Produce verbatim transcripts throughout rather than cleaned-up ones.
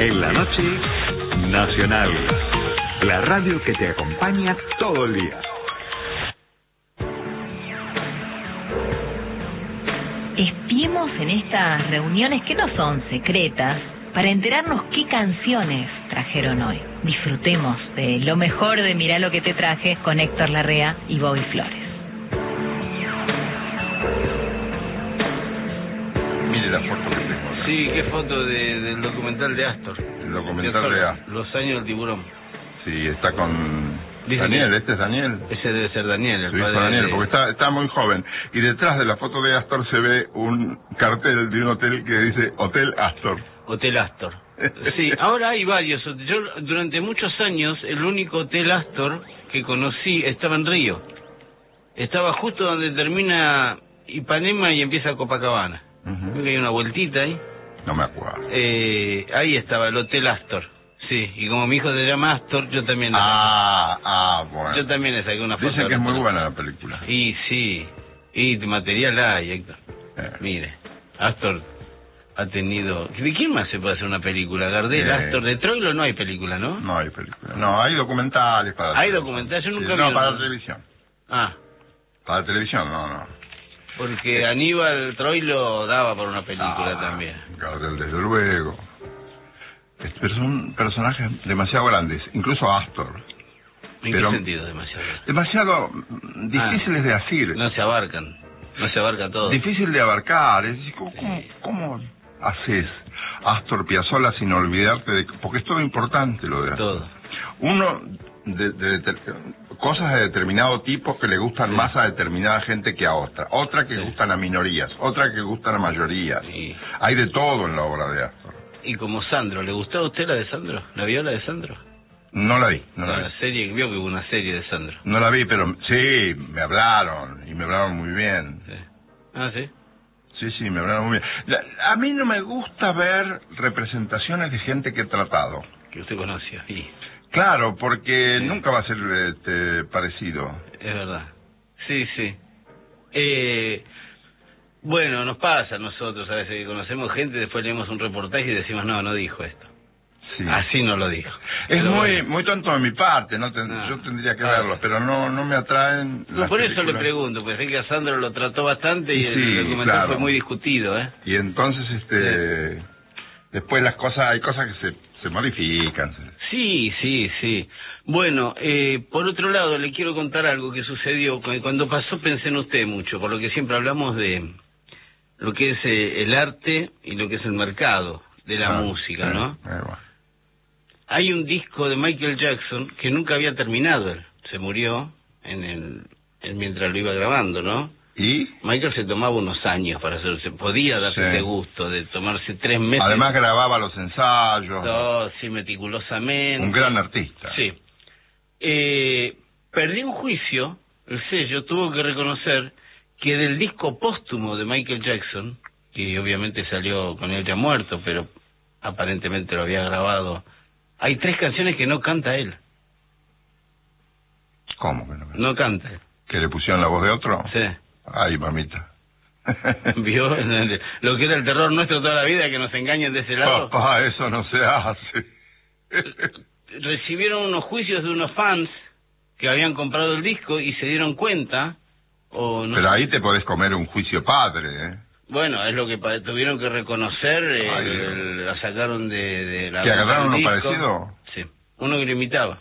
En la noche, Nacional. La radio que te acompaña todo el día. Espiemos en estas reuniones que no son secretas para enterarnos qué canciones trajeron hoy. Disfrutemos de lo mejor de Mirá lo que te traje con Héctor Larrea y Bobby Flores. Mire la foto que tengo acá. Sí, qué foto de, del documental de Astor. El documental de Astor. Los años del tiburón. Sí, está con Dice Daniel, que... este es Daniel. Ese debe ser Daniel, el Su hijo padre Daniel, de... porque está, está muy joven. Y detrás de la foto de Astor se ve un cartel de un hotel que dice Hotel Astor. Hotel Astor. Sí, ahora hay varios. Yo durante muchos años el único Hotel Astor que conocí estaba en Río. Estaba justo donde termina Ipanema y empieza Copacabana. Uh-huh. Creo que hay una vueltita ahí. No me acuerdo. Eh, ahí estaba el Hotel Astor. Sí, y como mi hijo se llama Astor, yo también... Ah, ah, bueno. Yo también le saqué una foto. Dicen que es muy buena la película. Y sí, y material hay, Héctor. Eh. Mire, Astor ha tenido... ¿De quién más se puede hacer una película? Gardel, Eh. Astor, de Troilo no hay película, ¿no? No hay película. No, hay documentales para... Hay documentales, yo nunca sí, vi No, uno. para la televisión. Ah, Para la televisión, no, no. porque Aníbal Troilo daba por una película Ah, también. Gardel, desde luego. Este, pero son personajes demasiado grandes, incluso Astor. ¿En pero qué sentido demasiado? Demasiado mm, difíciles Ah, de decir. No se abarcan, no se abarca todo. Difícil de abarcar. Es decir, ¿cómo, Sí. cómo, cómo haces Astor Piazzolla sin olvidarte de... Porque es todo importante lo de Astor. Todo. Uno, de, de, de- cosas de determinado tipo que le gustan Sí. más a determinada gente que a otra. Otra que Sí. gustan a minorías. Otra que gustan a mayorías. Sí. Hay de todo en la obra de Astor. Y como Sandro, ¿le gustó a usted la de Sandro? ¿La vio la de Sandro? No la vi, no la vi. La serie, vio que hubo una serie de Sandro. No la vi, pero sí, me hablaron, y me hablaron muy bien. Sí. Ah, ¿sí? Sí, sí, me hablaron muy bien. La- a mí no me gusta ver representaciones de gente que he tratado. Que usted conoce, sí. Claro, porque Sí. nunca va a ser este, parecido. Es verdad. Sí, sí. Eh, bueno, nos pasa a nosotros a veces que conocemos gente, después leemos un reportaje y decimos, no, no dijo esto. Sí. Así no lo dijo. Es Pero muy bueno. muy tonto de mi parte, no ten- No. yo tendría que Ah. verlos, pero no no me atraen No, las por eso le películas. pregunto, porque sé que a Sandro lo trató bastante y Sí, el documental claro. fue muy discutido, ¿eh? Y entonces, este, después las cosas, hay cosas que se, se modifican. se- Sí, sí, sí. Bueno, eh, por otro lado, le quiero contar algo que sucedió. Cu- Cuando pasó pensé en usted mucho, por lo que siempre hablamos de lo que es eh, el arte y lo que es el mercado de la Ah, música, sí, ¿no? eh, bueno. Hay un disco de Michael Jackson que nunca había terminado él. Se murió en el, en mientras lo iba grabando, ¿no? Y Michael se tomaba unos años para hacerlo. Se podía darse Sí. ese gusto de tomarse tres meses. además grababa los ensayos. todo, sí, meticulosamente. Un gran artista. Sí. Eh, perdió un juicio, el sello tuvo que reconocer que del disco póstumo de Michael Jackson, que obviamente salió con él ya muerto, pero aparentemente lo había grabado, hay tres canciones que no canta él. ¿Cómo que no? No canta él. ¿Que le pusieron la voz de otro? Sí. Ay, mamita. ¿Vio? Lo que era el terror nuestro toda la vida, que nos engañen de ese lado. Papá, eso no se hace. Recibieron unos juicios de unos fans que habían comprado el disco y se dieron cuenta, o no Pero sé. ahí te podés comer un juicio padre, ¿eh? Bueno, es lo que pa- tuvieron que reconocer, eh, Ay, el- Dios. el- la sacaron de, de la... ¿Que agarraron del uno disco. parecido? Sí, uno que lo imitaba.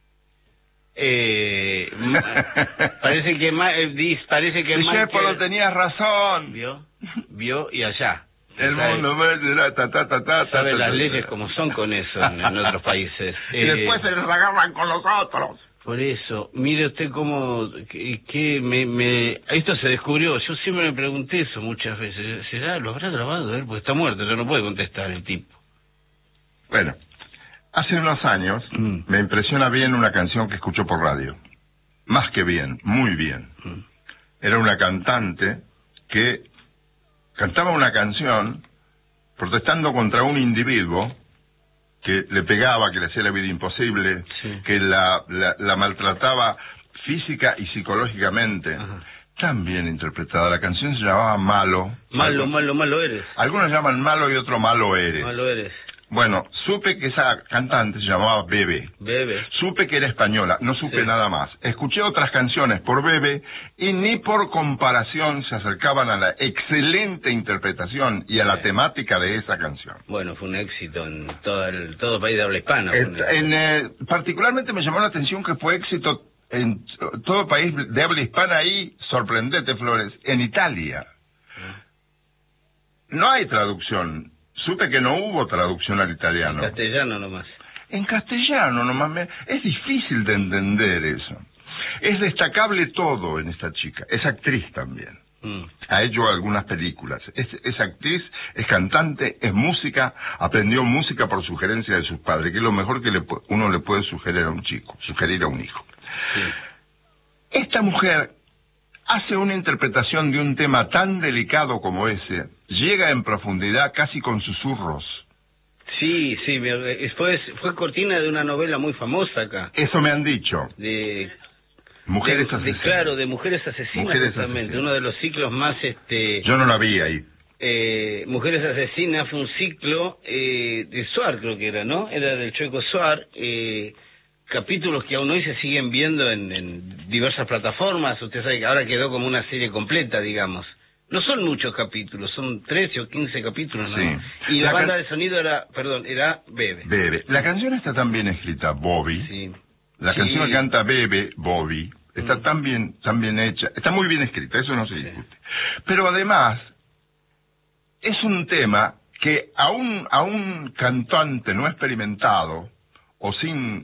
Eh, m- parece que ma- eh, dis- parece que Discépolo, tenías razón. vio, vio y allá. El ¿Sabe? mundo verde, la, ta, ta, ta, ta, Sabe ta, las ta, leyes ta. como son con eso en, en otros países. Y Eh, después se les agarran con los otros. Por eso, mire usted cómo, que, que me, me, esto se descubrió, yo siempre me pregunté eso muchas veces, ¿será, lo habrá grabado él? Porque está muerto, yo no puedo contestar el tipo. Bueno, hace unos años Mm. me impresiona bien una canción que escucho por radio. Más que bien, muy bien. Mm. Era una cantante que cantaba una canción protestando contra un individuo que le pegaba, que le hacía la vida imposible, Sí. que la, la, la maltrataba física y psicológicamente. Ajá. Tan bien interpretada. La canción se llamaba Malo. Malo, Algo- malo, malo eres. Algunos llaman Malo y otro Malo eres. Malo eres. Bueno, supe que esa cantante se llamaba Bebe. Bebe. Supe que era española, no supe Sí. nada más. Escuché otras canciones por Bebe y ni por comparación se acercaban a la excelente interpretación y a la Sí. temática de esa canción. Bueno, fue un éxito en todo el todo país de habla hispana. Eh, fue un éxito. en, eh, particularmente me llamó la atención que fue éxito en todo país de habla hispana y, sorprendente, Flores, en Italia. No hay traducción. Supe que no hubo traducción al En italiano. castellano nomás. En castellano nomás. Me... Es difícil de entender eso. Es destacable todo en esta chica. Es actriz también. Mm. Ha hecho algunas películas. Es, es actriz, es cantante, es música. Aprendió música por sugerencia de sus padres, que es lo mejor que le, pu- uno le puede sugerir a un chico, sugerir a un hijo. Sí. Esta mujer hace una interpretación de un tema tan delicado como ese, llega en profundidad casi con susurros. Sí, sí, me- fue, fue cortina de una novela muy famosa acá. Eso me han dicho. De, Mujeres de- de- asesinas. claro, de Mujeres Asesinas, Mujeres justamente. Asesinas. Uno de los ciclos más... este Yo no la vi ahí. eh, Mujeres Asesinas fue un ciclo eh, de Suar, creo que era, ¿no? Era del Chueco Suar. Eh, capítulos que aún hoy se siguen viendo en, en diversas plataformas. Usted sabe que ahora quedó como una serie completa, digamos. No son muchos capítulos, son trece o quince capítulos, ¿no? Sí. Y la, La banda can- de sonido era, perdón, era Bebe. Bebe. La canción está tan bien escrita, Bobby. Sí. La Sí. canción que canta Bebe, Bobby, está Mm. tan bien, tan bien hecha. Está muy bien escrita, eso no se Sí. discute. Pero además, es un tema que a un, a un cantante no experimentado o sin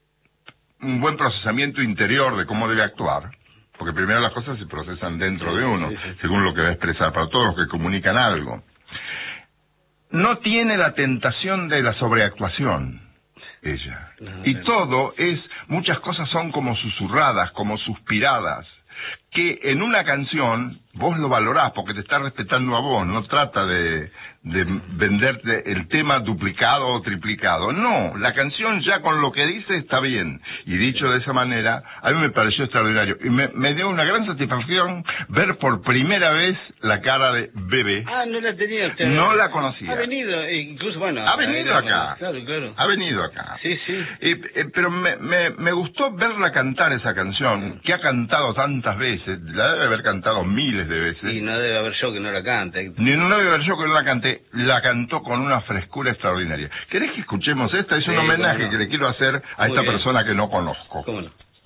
un buen procesamiento interior de cómo debe actuar, porque primero las cosas se procesan dentro Sí, de uno, sí, sí. según lo que va a expresar, para todos los que comunican algo. No tiene la tentación de la sobreactuación, ella. No, Y no. todo es, muchas cosas son como susurradas, como suspiradas, que en una canción vos lo valorás porque te está respetando a vos, no trata de, de venderte el tema duplicado o triplicado. No, la canción ya con lo que dice está bien. Y dicho de esa manera, a mí me pareció extraordinario. Y me, me dio una gran satisfacción ver por primera vez la cara de Bebe. Ah, no la tenía usted. No la conocía. Ha venido, eh, incluso, bueno... Ha venido era- acá. Claro, claro. Ha venido acá. Sí, sí. Eh, eh, pero me, me, me gustó verla cantar esa canción, que ha cantado tantas veces, la debe haber cantado miles de veces. Y no debe haber yo que no la cante. Ni no debe haber yo que no la canté, la cantó con una frescura extraordinaria. ¿Querés que escuchemos esta? Es un Sí, homenaje cómo no. que le quiero hacer a Muy esta bien. persona que no conozco. ¿Cómo no?